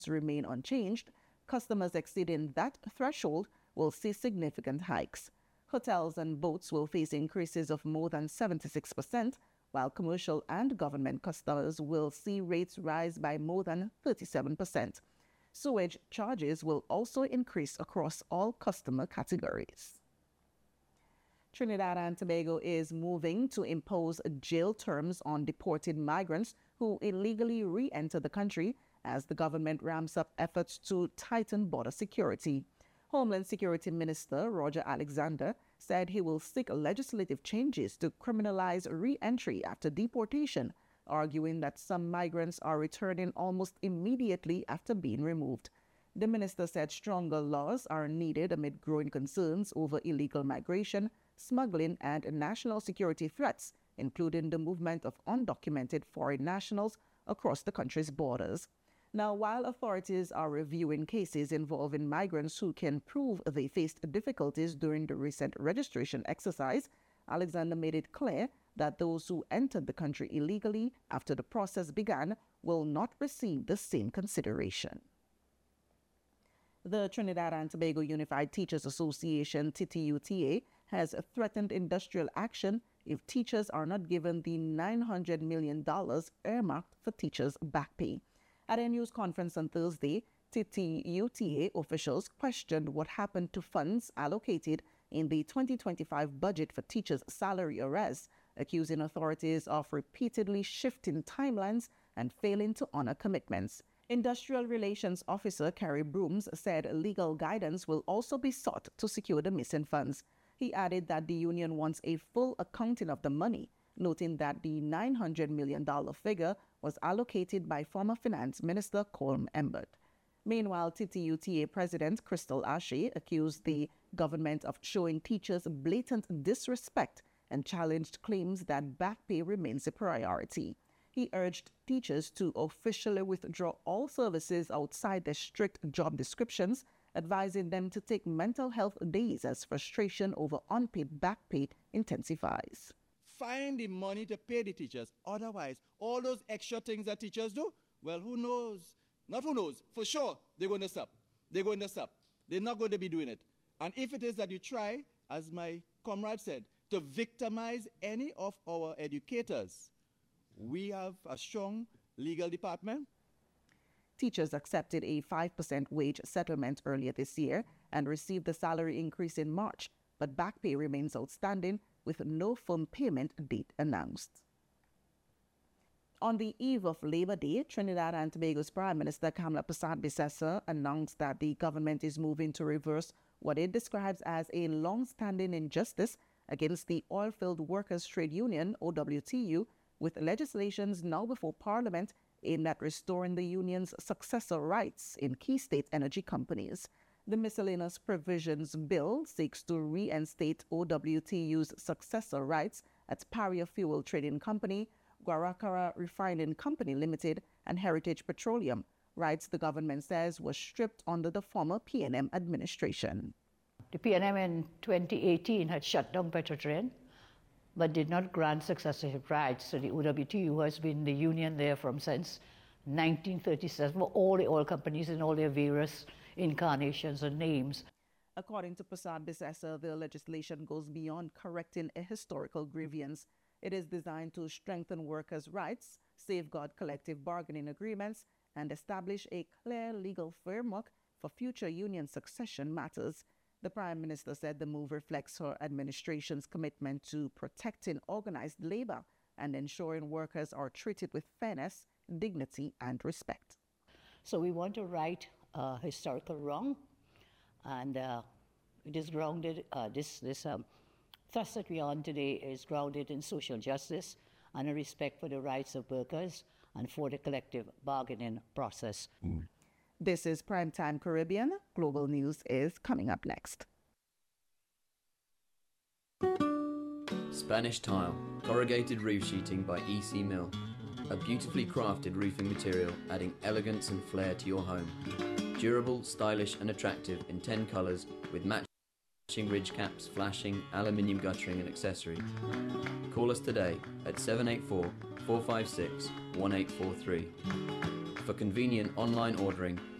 remain unchanged, customers exceeding that threshold will see significant hikes. Hotels and boats will face increases of more than 76%, while commercial and government customers will see rates rise by more than 37%. Sewage charges will also increase across all customer categories. Trinidad and Tobago is moving to impose jail terms on deported migrants who illegally re-enter the country as the government ramps up efforts to tighten border security. Homeland Security Minister Roger Alexander said he will seek legislative changes to criminalize re-entry after deportation, arguing that some migrants are returning almost immediately after being removed. The minister said stronger laws are needed amid growing concerns over illegal migration, smuggling, and national security threats, including the movement of undocumented foreign nationals across the country's borders. Now, while authorities are reviewing cases involving migrants who can prove they faced difficulties during the recent registration exercise, Alexander made it clear that those who entered the country illegally after the process began will not receive the same consideration. The Trinidad and Tobago Unified Teachers Association, TTUTA, has threatened industrial action if teachers are not given the $900 million earmarked for teachers' back pay. At a news conference on Thursday, TTUTA officials questioned what happened to funds allocated in the 2025 budget for teachers' salary arrests, accusing authorities of repeatedly shifting timelines and failing to honor commitments. Industrial Relations Officer Carrie Brooms said legal guidance will also be sought to secure the missing funds. He added that the union wants a full accounting of the money, noting that the $900 million figure was allocated by former Finance Minister Colm Embert. Meanwhile, TTUTA President Crystal Ashe accused the government of showing teachers blatant disrespect and challenged claims that back pay remains a priority. He urged teachers to officially withdraw all services outside their strict job descriptions, advising them to take mental health days as frustration over unpaid back pay intensifies. Find the money to pay the teachers. Otherwise, all those extra things that teachers do, well, who knows? Not who knows. For sure, they're going to stop. They're going to stop. They're not going to be doing it. And if it is that you try, as my comrade said, to victimize any of our educators, we have a strong legal department. Teachers accepted a 5% wage settlement earlier this year and received the salary increase in March, but back pay remains outstanding with no firm payment date announced. On the eve of Labor Day, Trinidad and Tobago's Prime Minister Kamla Persad-Bissessar announced that the government is moving to reverse what it describes as a long-standing injustice against the Oilfield Workers Trade Union, OWTU, with legislations now before Parliament aimed at restoring the union's successor rights in key state energy companies. The Miscellaneous Provisions Bill seeks to reinstate OWTU's successor rights at Paria Fuel Trading Company, Guaracara Refining Company Limited, and Heritage Petroleum, rights the government says were stripped under the former PNM administration. The PNM in 2018 had shut down Petrotrin, but did not grant successorship rights. So the OWTU has been the union there from since 1937 for all the oil companies in all their various incarnations and names. According to Persad-Bissessar, the legislation goes beyond correcting a historical grievance. It is designed to strengthen workers' rights, safeguard collective bargaining agreements, and establish a clear legal framework for future union succession matters. The Prime Minister said the move reflects her administration's commitment to protecting organized labor and ensuring workers are treated with fairness, dignity, and respect. So we want to right a historical wrong, and it is grounded, this thrust that we are on today is grounded in social justice and a respect for the rights of workers and for the collective bargaining process. This is Primetime Caribbean. Global News is coming up next. Spanish Tile, corrugated roof sheeting by EC Mill. A beautifully crafted roofing material adding elegance and flair to your home. Durable, stylish and attractive in 10 colours with matching ridge caps, flashing, aluminium guttering and accessories. Call us today at 784 456 1843. for convenient online ordering